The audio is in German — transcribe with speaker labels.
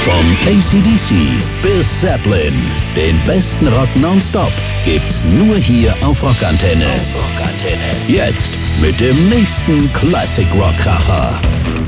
Speaker 1: Vom AC/DC bis Zeppelin, den besten Rock nonstop gibt's nur hier auf Rockantenne. Jetzt mit dem nächsten Classic Rock Kracher.